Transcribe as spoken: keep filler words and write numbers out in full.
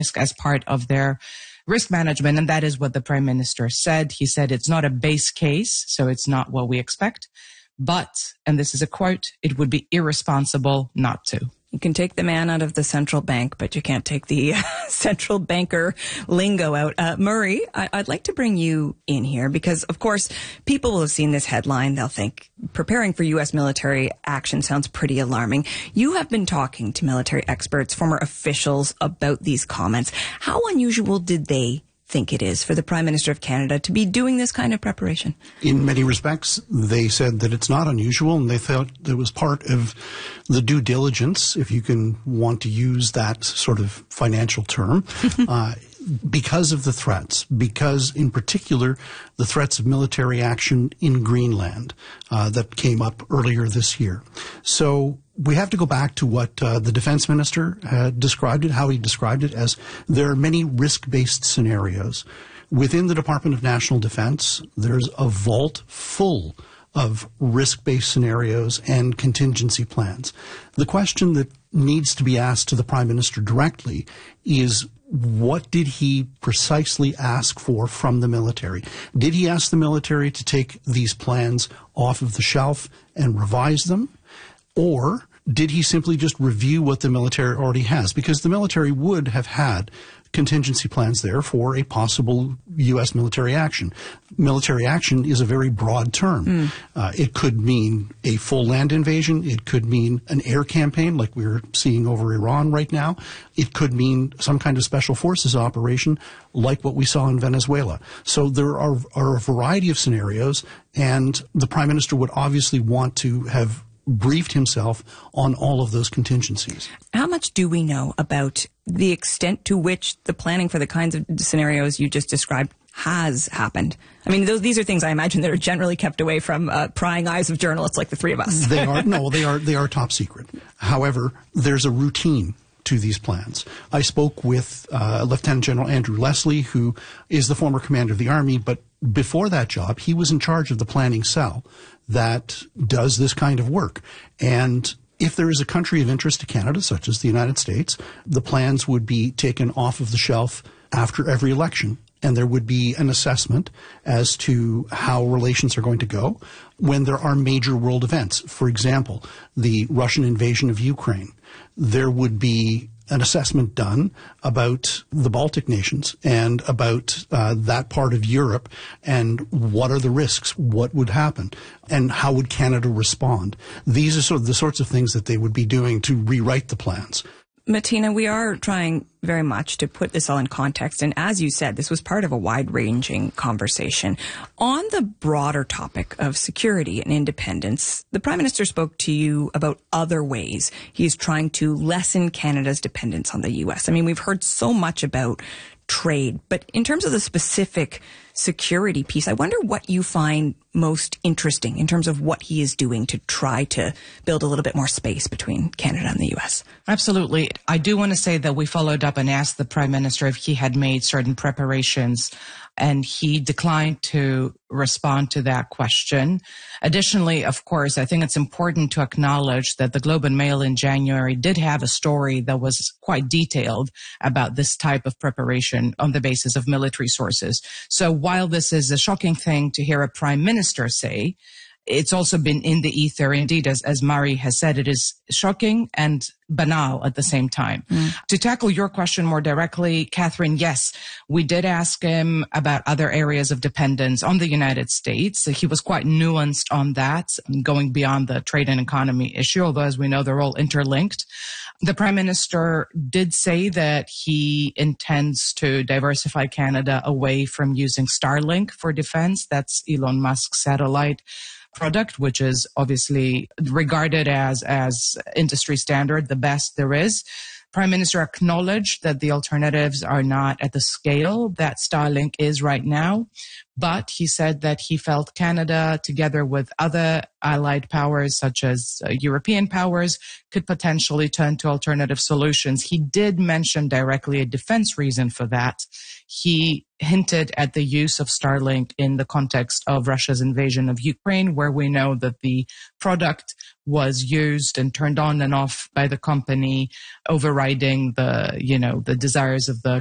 risk as part of their risk management. And that is what the Prime Minister said. He said it's not a base case, so it's not what we expect. But, and this is a quote, it would be irresponsible not to. You can take the man out of the central bank, but you can't take the uh, central banker lingo out. Uh, Murray, I- I'd like to bring you in here because, of course, people will have seen this headline. They'll think preparing for U S military action sounds pretty alarming. You have been talking to military experts, former officials about these comments. How unusual did they think it is for the Prime Minister of Canada to be doing this kind of preparation? In many respects, they said that it's not unusual, and they thought it was part of the due diligence, if you can want to use that sort of financial term, uh, because of the threats, because in particular the threats of military action in Greenland uh, that came up earlier this year. So we have to go back to what uh, the defense minister had described it, how he described it as there are many risk-based scenarios. Within the Department of National Defense, there's a vault full of risk-based scenarios and contingency plans. The question that needs to be asked to the Prime Minister directly is, what did he precisely ask for from the military? Did he ask the military to take these plans off of the shelf and revise them? Or did he simply just review what the military already has? Because the military would have had contingency plans there for a possible U S military action. Military action is a very broad term. Mm. Uh, it could mean a full land invasion. It could mean an air campaign like we're seeing over Iran right now. It could mean some kind of special forces operation like what we saw in Venezuela. So there are, are a variety of scenarios, and the Prime Minister would obviously want to have briefed himself on all of those contingencies. How much do we know about the extent to which the planning for the kinds of scenarios you just described has happened? I mean, those, these are things I imagine that are generally kept away from uh, prying eyes of journalists like the three of us. They are, no, they are, they are top secret. However, there's a routine to these plans. I spoke with uh, Lieutenant General Andrew Leslie, who is the former commander of the Army, but before that job, he was in charge of the planning cell that does this kind of work. And if there is a country of interest to Canada, such as the United States, the plans would be taken off of the shelf after every election. And there would be an assessment as to how relations are going to go when there are major world events. For example, the Russian invasion of Ukraine. There would be an assessment done about the Baltic nations and about uh, that part of Europe and what are the risks, what would happen, and how would Canada respond. These are sort of the sorts of things that they would be doing to rewrite the plans. Martina, we are trying very much to put this all in context. And as you said, this was part of a wide-ranging conversation. On the broader topic of security and independence, the Prime Minister spoke to you about other ways he's trying to lessen Canada's dependence on the U S. I mean, we've heard so much about trade, but in terms of the specific security piece, I wonder what you find most interesting in terms of what he is doing to try to build a little bit more space between Canada and the U S. Absolutely. I do want to say that we followed up and asked the Prime Minister if he had made certain preparations, and he declined to respond to that question. Additionally, of course, I think it's important to acknowledge that the Globe and Mail in January did have a story that was quite detailed about this type of preparation on the basis of military sources. So while this is a shocking thing to hear a Prime Minister say, it's also been in the ether. Indeed, as, as Murray has said, it is shocking and banal at the same time. Mm. To tackle your question more directly, Catherine, yes, we did ask him about other areas of dependence on the United States. He was quite nuanced on that, going beyond the trade and economy issue, although as we know, they're all interlinked. The Prime Minister did say that he intends to diversify Canada away from using Starlink for defense. That's Elon Musk's satellite product, which is obviously regarded as, as industry standard, the best there is. Prime Minister acknowledged that the alternatives are not at the scale that Starlink is right now, But he said that he felt Canada, together with other allied powers such as uh, European powers, could potentially turn to alternative solutions. He did mention directly a defense reason for that. He hinted at the use of Starlink in the context of Russia's invasion of Ukraine, where we know that the product was used and turned on and off by the company, overriding the, you know, the desires of the